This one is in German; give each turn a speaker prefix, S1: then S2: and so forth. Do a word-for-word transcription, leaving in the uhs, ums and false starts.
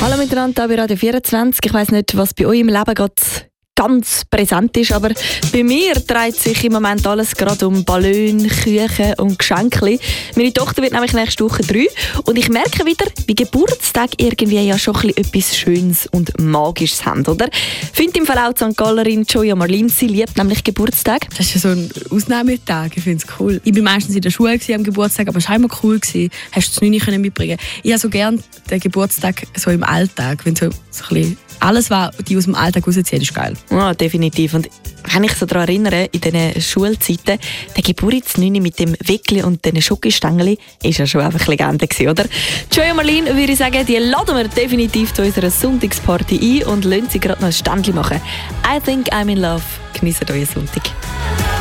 S1: Hallo miteinander, hier bei Radio vierundzwanzig. Ich weiss nicht, was bei euch im Leben gerade ganz präsent ist, aber bei mir dreht sich im Moment alles gerade um Ballon, Küchen und Geschenke. Meine Tochter wird nämlich nächste Woche drei und ich merke wieder, wie Geburtstag irgendwie ja schon ein bisschen etwas Schönes und Magisches haben, oder? Finde im Fall auch die Sankt Gallerin Joya Marlin, sie liebt nämlich Geburtstag.
S2: Das ist ja so ein Ausnahmetag, ich finde es cool. Ich war meistens in der Schule am Geburtstag, aber es war immer cool. Gewesen. Hast du es nicht mitbringen können. Ich habe so gerne den Geburtstag so im Alltag, wenn so, so ein bisschen alles, was die aus dem Alltag rausziehen, ist geil.
S1: Ja, definitiv. Und wenn ich so daran erinnere, in diesen Schulzeiten, der Geburtsnünni mit dem Weckli und den Schokostängeli ist ja schon einfach Legende gewesen, oder? Joya Marlin, würde ich sagen, die laden wir definitiv zu unserer Sonntagsparty ein und lassen sie gerade noch ein Ständchen machen. I think I'm in love. Genießt euren Sonntag.